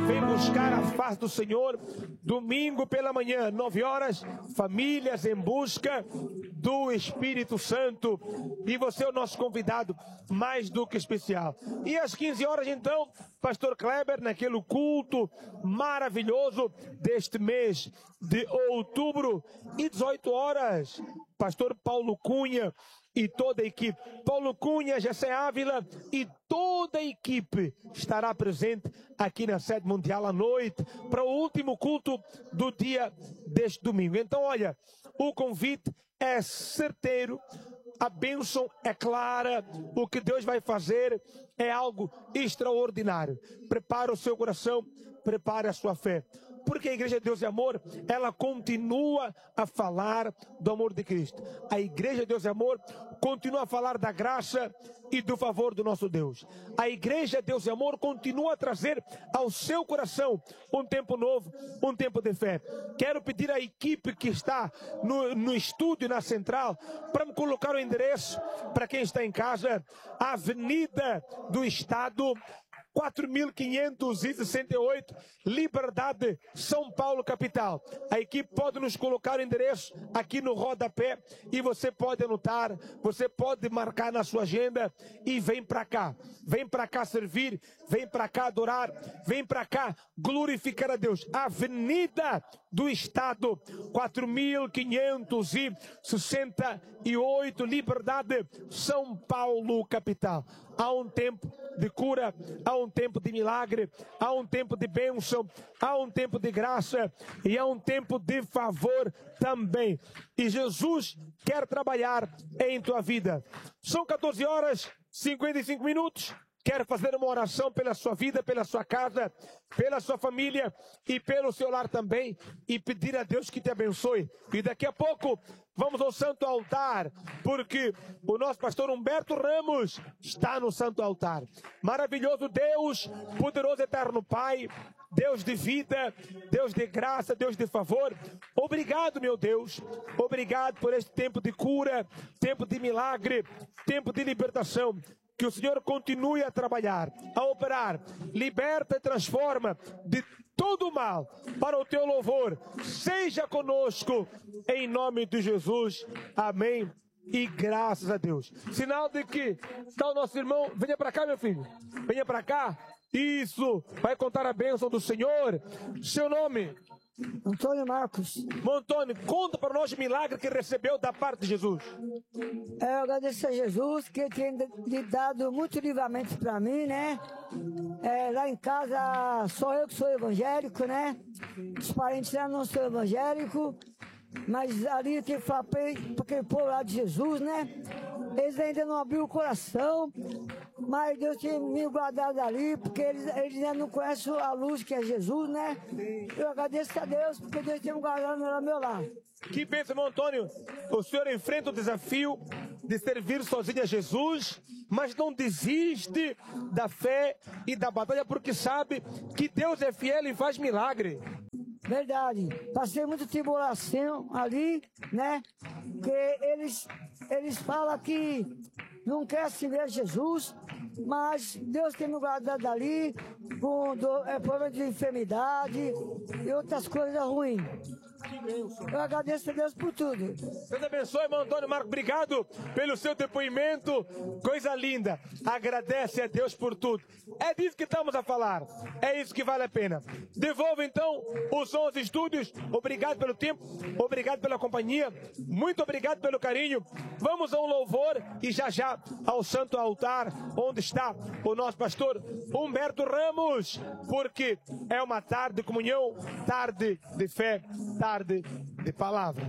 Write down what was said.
vem buscar a face do Senhor. Domingo pela manhã, 9 horas, famílias em busca do Espírito Santo. E você é o nosso convidado mais do que especial. E às 15 horas, então, Pastor Kleber, naquele culto maravilhoso deste mês de outubro. E 18 horas, Pastor Paulo Cunha e toda a equipe. Paulo Cunha, Jessé Ávila e toda a equipe estará presente aqui na sede mundial à noite para o último culto do dia deste domingo. Então, olha, o convite é certeiro, a bênção é clara, o que Deus vai fazer é algo extraordinário. Prepare o seu coração, prepare a sua fé. Porque a Igreja de Deus e Amor, ela continua a falar do amor de Cristo. A Igreja de Deus e Amor continua a falar da graça e do favor do nosso Deus. A Igreja de Deus e Amor continua a trazer ao seu coração um tempo novo, um tempo de fé. Quero pedir à equipe que está no estúdio, na central, para me colocar o endereço, para quem está em casa, a Avenida do Estado, 4.568, Liberdade, São Paulo, capital. A equipe pode nos colocar o endereço aqui no rodapé e você pode anotar, você pode marcar na sua agenda e vem para cá. Vem para cá servir, vem para cá adorar, vem para cá glorificar a Deus. Avenida do Estado, 4.568, Liberdade, São Paulo, capital. Há um tempo de cura, há um tempo de milagre, há um tempo de bênção, há um tempo de graça e há um tempo de favor também. E Jesus quer trabalhar em tua vida. São 14 horas, 55 minutos. Quero fazer uma oração pela sua vida, pela sua casa, pela sua família e pelo seu lar também. E pedir a Deus que te abençoe. E daqui a pouco vamos ao Santo Altar, porque o nosso pastor Humberto Ramos está no Santo Altar. Maravilhoso Deus, poderoso eterno Pai, Deus de vida, Deus de graça, Deus de favor. Obrigado, meu Deus. Obrigado por este tempo de cura, tempo de milagre, tempo de libertação. Que o Senhor continue a trabalhar, a operar, liberta e transforma de todo o mal para o teu louvor. Seja conosco, em nome de Jesus. Amém. E graças a Deus. Sinal de que está o nosso irmão. Venha para cá, meu filho. Venha para cá. Isso. Vai contar a bênção do Senhor. Seu nome? Antônio Marcos. Antônio, conta para nós o milagre que recebeu da parte de Jesus. Eu agradeço a Jesus que tem dado muito livramento para mim, né? Lá em casa, só eu que sou evangélico, né? Os parentes já não são evangélicos, mas ali eu tenho que falar para aquele povo lá de Jesus, né? Eles ainda não abriram o coração, mas Deus tem me guardado ali, porque eles ainda não conhecem a luz que é Jesus, né? Eu agradeço a Deus, porque Deus tem me guardado ao meu lado. Que bênção, irmão Antônio. O senhor enfrenta o desafio de servir sozinho a Jesus, mas não desiste da fé e da batalha, porque sabe que Deus é fiel e faz milagre. Verdade. Passei muita tribulação ali, né? Porque eles falam que não quer servir a Jesus, mas Deus tem me guardado ali com problema de enfermidade e outras coisas ruins. Eu agradeço a Deus por tudo. Deus abençoe, irmão Antônio Marco. Obrigado pelo seu depoimento. Coisa linda. Agradece a Deus por tudo. É disso que estamos a falar. É isso que vale a pena. Devolvo então os 11 estúdios. Obrigado pelo tempo. Obrigado pela companhia. Muito obrigado pelo carinho. Vamos ao louvor e já ao Santo Altar, onde está o nosso pastor Humberto Ramos. Porque é uma tarde de comunhão, tarde de fé, tarde de palavra.